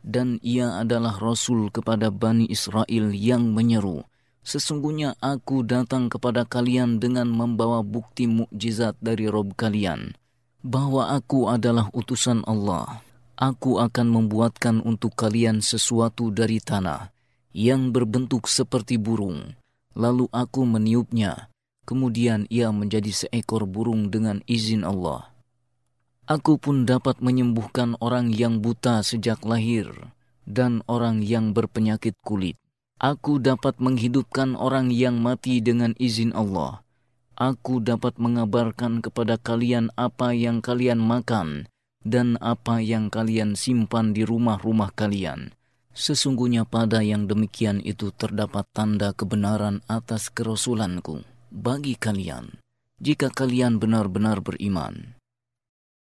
dan ia adalah Rasul kepada Bani Israel yang menyeru, sesungguhnya aku datang kepada kalian dengan membawa bukti mukjizat dari Rabb kalian, bahwa aku adalah utusan Allah. Aku akan membuatkan untuk kalian sesuatu dari tanah yang berbentuk seperti burung, lalu aku meniupnya, kemudian ia menjadi seekor burung dengan izin Allah. Aku pun dapat menyembuhkan orang yang buta sejak lahir dan orang yang berpenyakit kulit. Aku dapat menghidupkan orang yang mati dengan izin Allah. Aku dapat mengabarkan kepada kalian apa yang kalian makan dan apa yang kalian simpan di rumah-rumah kalian. Sesungguhnya pada yang demikian itu terdapat tanda kebenaran atas kerasulanku bagi kalian, jika kalian benar-benar beriman.